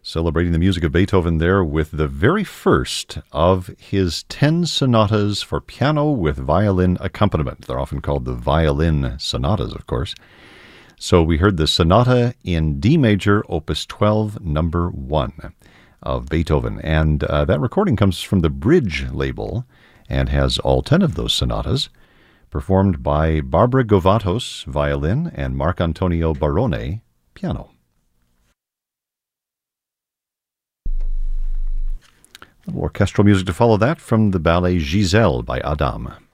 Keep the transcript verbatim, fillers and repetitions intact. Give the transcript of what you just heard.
Celebrating the music of Beethoven there with the very first of his ten sonatas for piano with violin accompaniment. They're often called the violin sonatas, of course. So we heard the sonata in D major, opus twelve, number one of Beethoven. And uh, that recording comes from the Bridge label and has all ten of those sonatas, performed by Barbara Govatos, violin, and Marcantonio Barone, piano. Orchestral music to follow that from the ballet Giselle by Adam.